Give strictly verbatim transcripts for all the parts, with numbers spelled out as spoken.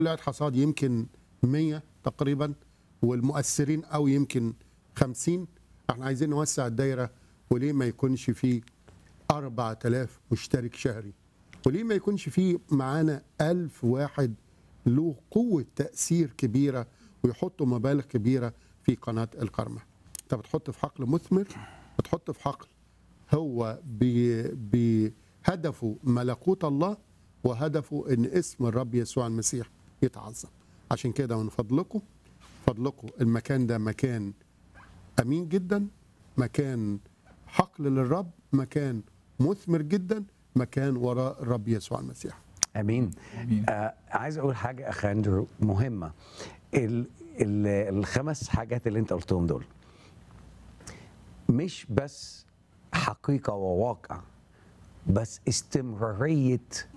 طلعت حصاد يمكن مية تقريبا، والمؤثرين او يمكن خمسين. احنا عايزين نوسع الدايره، وليه ما يكونش فيه أربعة آلاف مشترك شهري، وليه ما يكونش فيه معانا ألف واحد له قوه تاثير كبيره ويحطوا مبالغ كبيره في قناه الكرمة. انت بتحط في حقل مثمر، بتحط في حقل هو بهدفه ملكوت الله، وهدفه ان اسم الرب يسوع المسيح يتعظم. عشان كده من فضلكم فضلكم المكان ده مكان امين جدا، مكان حقل للرب، مكان مثمر جدا، مكان وراء الرب يسوع المسيح. امين, أمين. آه عايز اقول حاجه اخ اندرو مهمه. ال ال الخمس حاجات اللي انت قلتهم دول مش بس حقيقه وواقع، بس استمراريه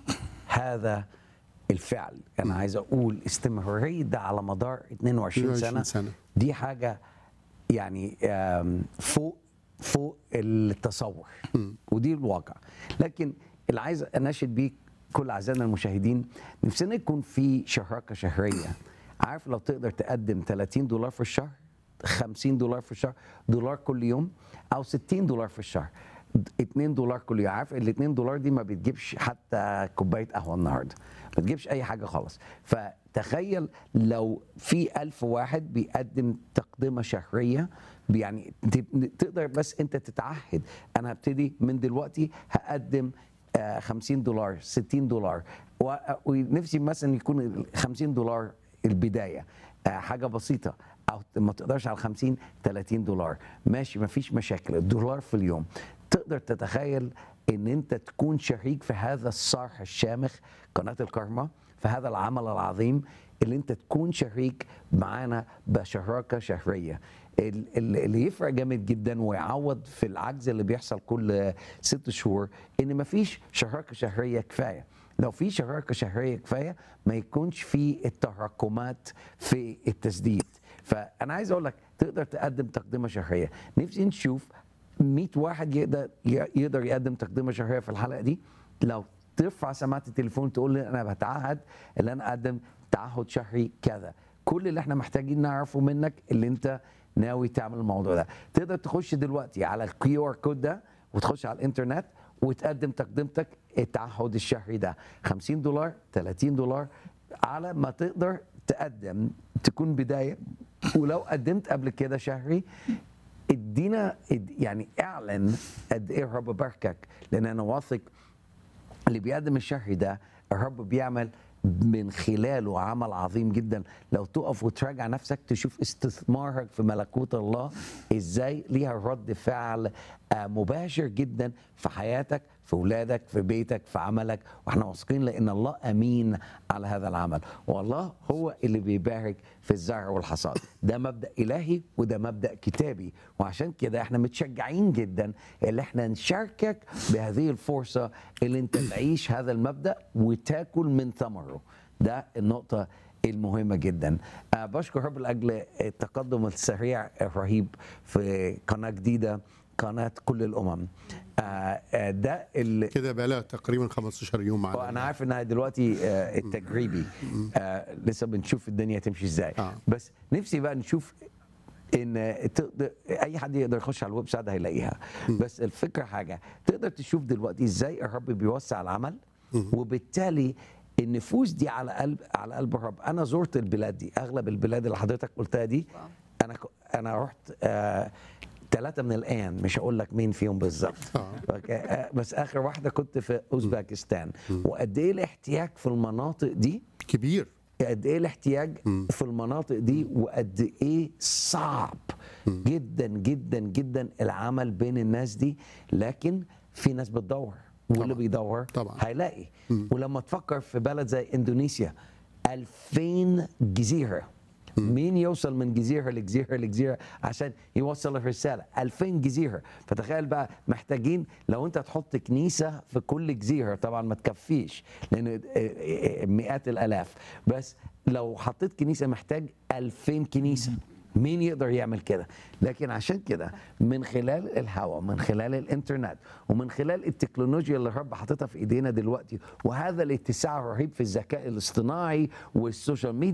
هذا الفعل. انا عايز اقول استمراريه ده على مدار اتنين وعشرين سنه, سنة. دي حاجه يعني فوق فوق التصور، ودي الواقع. لكن اللي عايز اناشد بيه كل اعزائنا المشاهدين، نفسنا يكون في شراكه شهريه. عارف لو تقدر تقدم ثلاثين دولار في الشهر، خمسين دولار في الشهر، دولار كل يوم، او ستين دولار في الشهر، اتنين دولار كل يوم. عارف ال اتنين دولار دي ما بتجيبش حتى كوبايه قهوه النهارده، ما بتجيبش اي حاجه خالص. فتخيل لو في ألف واحد بيقدم تقدمه شهريه، يعني تقدر بس انت تتعهد، انا هبتدي من دلوقتي هقدم خمسين دولار، ستين دولار، ونفسي مثلا يكون خمسين دولار البدايه، حاجه بسيطه، او ما تقدرش على خمسين، ثلاثين دولار ماشي، ما فيش مشاكل، الدولار في اليوم. تقدر تتخيل ان انت تكون شريك في هذا الصرح الشامخ، قناه الكرمة، في هذا العمل العظيم، اللي انت تكون شريك معانا بشراكه شهريه. اللي يفرق جامد جدا ويعوض في العجز اللي بيحصل كل ست شهور، ان مفيش شراكه شهريه كفايه. لو في شراكه شهريه كفايه ما يكونش في التراكمات في التسديد. فانا عايز اقول لك تقدر تقدم تقدمه شهريه. نفسي نشوف مية واحد يقدر يقدر يقدم تقدمه شهريه في الحلقه دي. لو ترفع سماعه التليفون تقول لي انا بتعهد ان انا اقدم تعهد شهري كذا. كل اللي احنا محتاجين نعرفه منك اللي انت ناوي تعمل الموضوع ده. تقدر تخش دلوقتي على الكيو ار كود ده وتخش على الانترنت وتقدم تقدمتك التعهد الشهري ده، خمسين دولار، ثلاثين دولار، على ما تقدر تقدم تكون بدايه. ولو قدمت قبل كده شهري، ادينا يعني اعلن قد ايه الرب باركك، لان انا واثق اللي بيقدم الشهري ده الرب بيعمل من خلاله عمل عظيم جدا. لو تقف وتراجع نفسك تشوف استثمارك في ملكوت الله ازاي ليها رد فعل مباشر جدا في حياتك، في اولادك، في بيتك، في عملك. واحنا واثقين لان الله امين على هذا العمل، والله هو اللي بيبارك في الزرع والحصاد. ده مبدأ الهي وده مبدأ كتابي، وعشان كده احنا متشجعين جدا اللي احنا نشاركك بهذه الفرصه اللي انت تعيش هذا المبدأ وتاكل من ثمره. ده النقطه المهمة جدا. أه بشكر رب لأجل التقدم السريع الرهيب في قناة جديدة، قناة كل الأمم. آه ده كده بقى لها تقريبا خمستاشر يوم معانا. وانا عارف انها دلوقتي آه التجريبي، آه لسه بنشوف الدنيا تمشي ازاي. آه. بس نفسي بقى نشوف ان تقدر اي حد يقدر يخش على الويب سايت هيلاقيها. بس الفكره حاجه، تقدر تشوف دلوقتي ازاي الرب بيوسع العمل، وبالتالي النفوس دي على قلب على قلب الرب. انا زرت البلاد دي، اغلب البلاد اللي حضرتك قلتها دي انا انا رحت آه ثلاثة من الآن، مش هقول لك مين فيهم بالظبط. آه. بس آخر واحدة كنت في أوزباكستان. وقد إيه الاحتياج في المناطق دي كبير، قد إيه الاحتياج م. في المناطق دي، وقد إيه صعب م. جدا جدا جدا العمل بين الناس دي. لكن في ناس بتدور، واللي بيدور طبعا هيلاقي. م. ولما تفكر في بلد زي إندونيسيا، ألفين جزيرة، مين يوصل من جزيره لجزيره لجزيره عشان يوصل الرساله؟ ألفين جزيره. فتخيل بقى محتاجين لو انت تحط كنيسه في كل جزيره، طبعا ما تكفيش لان مئات الالاف، بس لو حطيت كنيسه محتاج ألفين كنيسه. مين يقدر يعمل كده؟ لكن عشان كده من خلال الهواء، من خلال الانترنت، ومن خلال التكنولوجيا اللي الرب حاططها في ايدينا دلوقتي، وهذا الاتساع الرهيب في الذكاء الاصطناعي والسوشيال ميديا